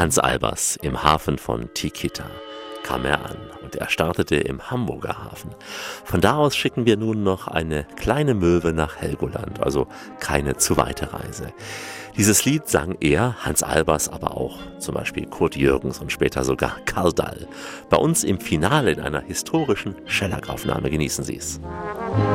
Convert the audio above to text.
Hans Albers im Hafen von Tikita kam er an und er startete im Hamburger Hafen. Von da aus schicken wir nun noch eine kleine Möwe nach Helgoland, also keine zu weite Reise. Dieses Lied sang er, Hans Albers, aber auch zum Beispiel Kurt Jürgens und später sogar Karl Dall. Bei uns im Finale in einer historischen Schellack-Aufnahme. Genießen Sie es.